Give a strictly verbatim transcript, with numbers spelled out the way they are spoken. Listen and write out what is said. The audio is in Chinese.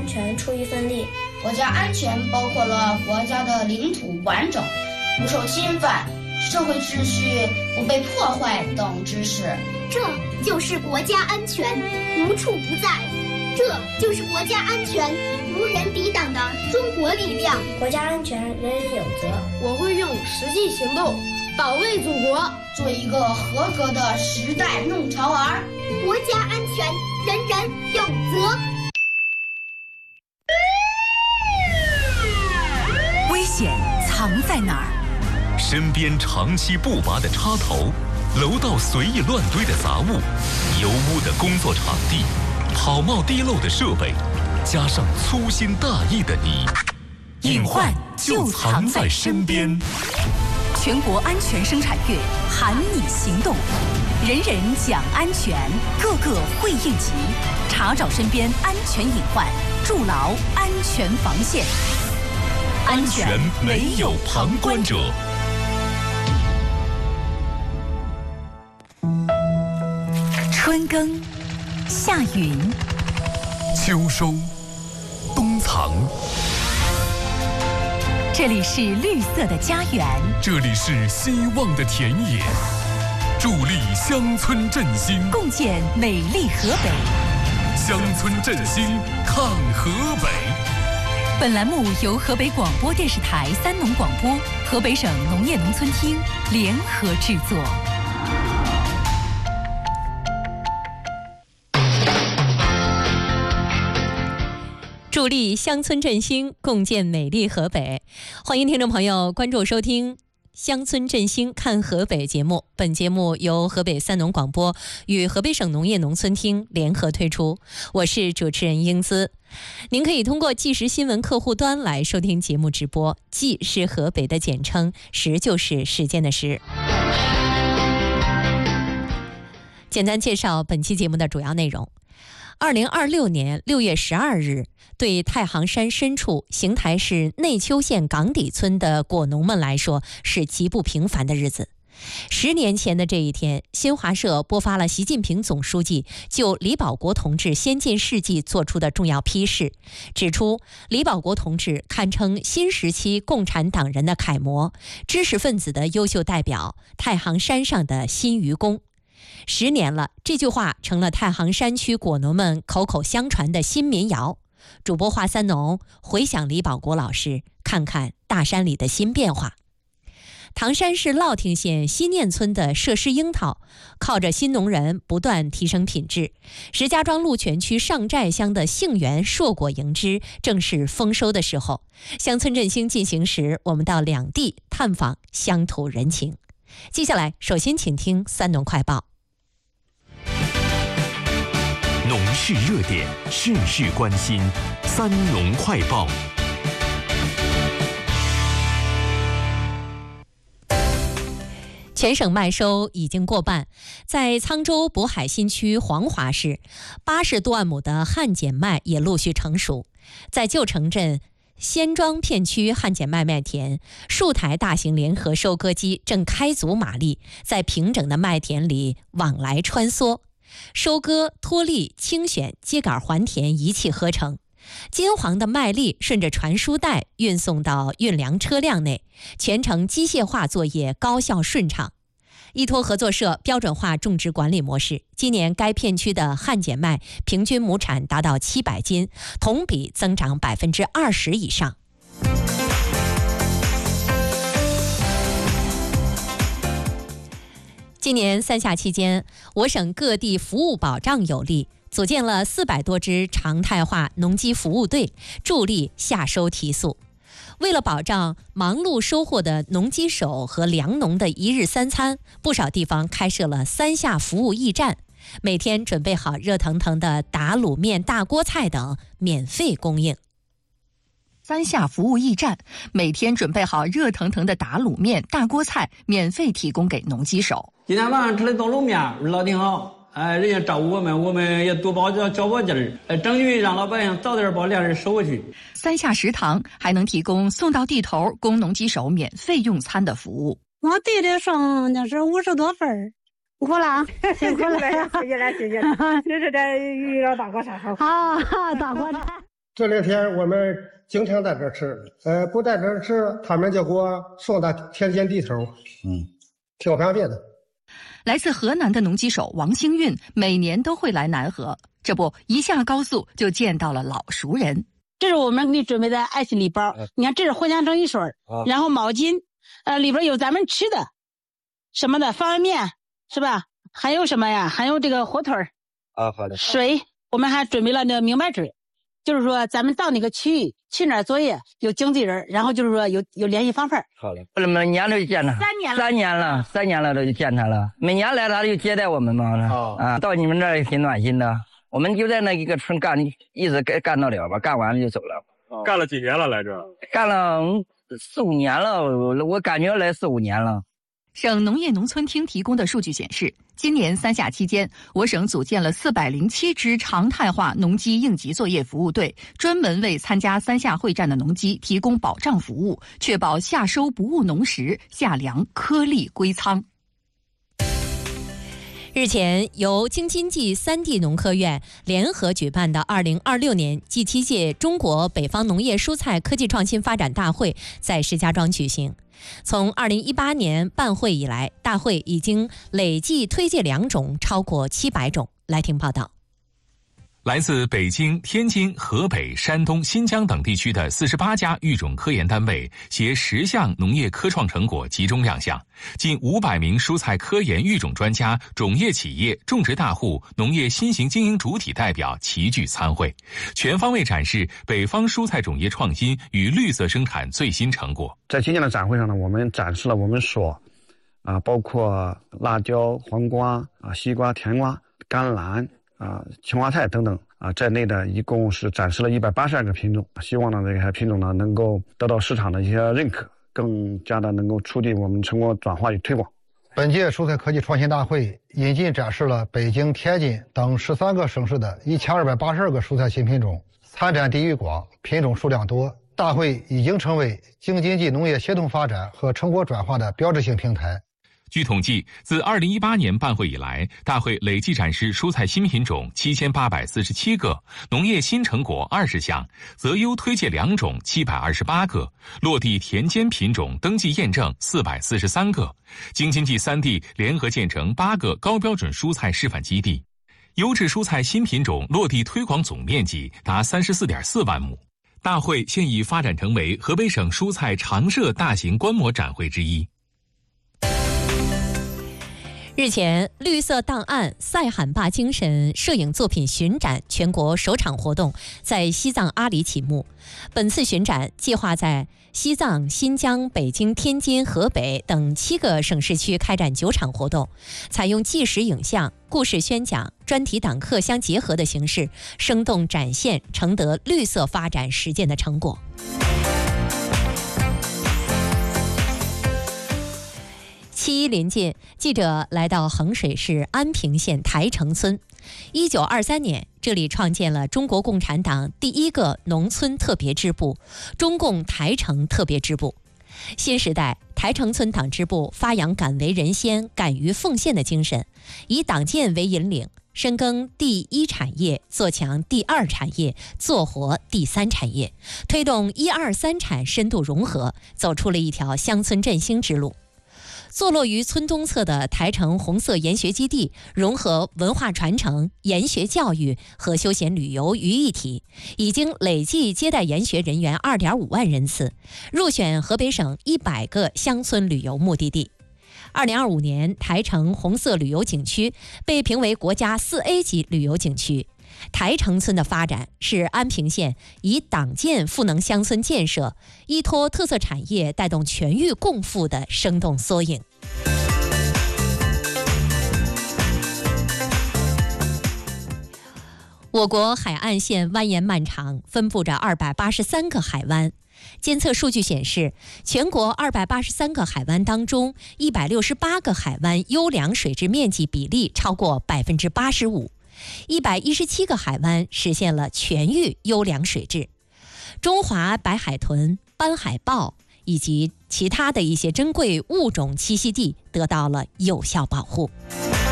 安全出一份力。 国家安全包括了国家的领土完整、不受侵犯、社会秩序不被破坏等知识。 这就是国家安全，无处不在。这就是国家安全，无人抵挡的中国力量。 国家安全，人人有责。 我会用实际行动保卫祖国， 做一个合格的时代弄潮儿。 国家安全，人人有责。 危险藏在哪儿？ 身边长期不拔的插头，楼道随意乱堆的杂物，油污的工作场地，跑冒滴漏的设备，加上粗心大意的你， 隐患就藏在身边。全国安全生产月喊你行动，人人讲安全，个个会应急，查找身边安全隐患，筑牢安全防线。 安全没有旁观者。 春耕，夏耘， 秋收，冬藏。 这里是绿色的家园， 这里是希望的田野，助力乡村振兴， 共建美丽河北。 乡村振兴看河北。 本栏目由河北广播电视台三农广播、河北省农业农村厅联合制作。助力乡村振兴，共建美丽河北。欢迎听众朋友关注收听乡村振兴看河北节目。本节目由河北三农广播与河北省农业农村厅联合推出，我是主持人英姿。您可以通过即时新闻客户端来收听节目直播，即是河北的简称，时就是时间的时。简单介绍本期节目的主要内容。二零二六年六月十二日，对太行山深处邢台市内丘县岗底村的果农们来说是极不平凡的日子。十年前的这一天，新华社播发了习近平总书记就李保国同志先进事迹做出的重要批示，指出李保国同志堪称新时期共产党人的楷模，知识分子的优秀代表，太行山上的新愚公。十年了，这句话成了太行山区果农们口口相传的新民谣。主播华三农回想李保国老师，看看大山里的新变化。唐山市乐亭县西念村的涉湿樱桃，靠着新农人不断提升品质，石家庄鹿泉区上寨乡的杏园硕果迎枝，正是丰收的时候。乡村振兴进行时，我们到两地探访乡土人情。接下来，首先请听三农快报。 农事热点，事事关心，三农快报。 全省麦收已经过半，在沧州渤海新区黄华市，八十多万亩的旱碱麦也陆续成熟。在旧城镇仙庄片区旱碱麦麦田，数台大型联合收割机正开足马力，在平整的麦田里往来穿梭，收割、脱粒、清选、秸秆还田一气呵成。金黄的麦粒顺着传输带运送到运粮车辆内，全程机械化作业高效顺畅。依托合作社标准化种植管理模式，今年该片区的旱碱麦平均亩产达到七百斤，同比增长百分之二十以上。今年三夏期间，我省各地服务保障有力，组建了四百多支常态化农机服务队，助力夏收提速。为了保障忙碌收获的农机手和粮农的一日三餐，不少地方开设了三夏服务驿站，每天准备好热腾腾的打卤面、大锅菜等，免费供应。 三夏服务驿站每天准备好热腾腾的打卤面、大锅菜，免费提供给农机手。 今天晚上吃的刀卤面，老挺好。哎，人家照顾我们，我们也多包点交包劲儿，哎，争取让老百姓早点把粮食收回去。 三夏食堂还能提供送到地头供农机手免费用餐的服务。 我弟弟剩的是五十多份儿，辛苦了，辛苦了，谢谢了，谢谢了，这是这鱼肉大锅菜，好，好大锅菜。 这两天我们经常在这吃，呃，不在这吃，他们就给我送到田间地头，嗯，挺方便的。 来自河南的农机手王兴运每年都会来南河，这不一下高速就见到了老熟人。 这是我们给你准备的爱心礼包，你看这是藿香正气水，然后毛巾，呃，里边有咱们吃的，什么的方便面是吧？还有什么呀？还有这个火腿啊，好的。 水，我们还准备了那个明白纸，就是说咱们到哪个区域去哪儿作业，有经纪人，然后就是说有有联系方法。 好的，我们每年都见他， 三年了， 三年了，三年了都就见他了。每年来他就接待我们嘛，哦、啊，到你们这儿也挺暖心的。我们就在那一个村干，一直干干到了吧，干完了就走了。 哦、干了几年了来这？ 干了四五年了，我我感觉来四五年了。 省农业农村厅提供的数据显示，今年三下期间，我省组建了四百零七支常态化农机应急作业服务队，专门为参加三下会战的农机提供保障服务，确保夏收不误农时，夏粮颗粒归仓。 日前，由京津冀三地农科院联合举办的二零二六年第七届中国北方农业蔬菜科技创新发展大会在石家庄举行。从二零一八年办会以来，大会已经累计推介良种超过七百种。来听报道。 来自北京、天津、河北、山东、新疆等地区的四十八家育种科研单位携十项农业科创成果集中亮相，近五百名蔬菜科研育种专家、种业企业、种植大户、农业新型经营主体代表齐聚参会，全方位展示北方蔬菜种业创新与绿色生产最新成果。 在今年的展会上呢，我们展示了我们所啊，包括辣椒、黄瓜啊、西瓜、甜瓜、甘蓝啊、青花菜等等啊在内的，一共是展示了一百八十二个品种。希望呢这些品种呢能够得到市场的一些认可，更加的能够促进我们成果转化与推广。 本届蔬菜科技创新大会引进展示了北京、天津等十三个省市的一千二百八十二个蔬菜新品种，参展地域广，品种数量多。大会已经成为京津冀农业协同发展和成果转化的标志性平台。 据统计，自二零一八年办会以来，大会累计展示蔬菜新品种七千八百四十七个，农业新成果二十项，择优推介良种七百二十八个，落地田间品种登记验证四百四十三个，京津冀三地联合建成八个高标准蔬菜示范基地，优质蔬菜新品种落地推广总面积达三十四点四万亩。大会现已发展成为河北省蔬菜常设大型观摩展会之一。 日前，绿色档案赛罕坝精神摄影作品巡展全国首场活动在西藏阿里启幕。本次巡展计划在西藏、新疆、北京、天津、河北等七个省市区开展九场活动，采用纪实影像、故事宣讲、专题党课相结合的形式，生动展现承德绿色发展实践的成果。七一临近，记者来到衡水市安平县台城村。一九二三年，这里创建了中国共产党第一个农村特别支部——中共台城特别支部。新时代，台城村党支部发扬敢为人先、敢于奉献的精神，以党建为引领，深耕第一产业，做强第二产业，做活第三产业，推动一二三产深度融合，走出了一条乡村振兴之路。坐落于村东侧的台城红色研学基地，融合文化传承、研学教育和休闲旅游于一体，已经累计接待研学人员 二点五万人次，入选河北省一百个乡村旅游目的地。二零二五年，台城红色旅游景区被评为国家 四 A 级旅游景区。台城村的发展是安平县以党建赋能乡村建设，依托特色产业带动全域共富的生动缩影。我国海岸线蜿蜒漫长，分布着二百八十三个海湾。监测数据显示，全国二百八十三个海湾当中，一百六十八个海湾优良水质面积比例超过百分之八十五。一百一十七个海湾实现了全域优良水质，中华白海豚、斑海豹以及其他的一些珍贵物种栖息地得到了有效保护。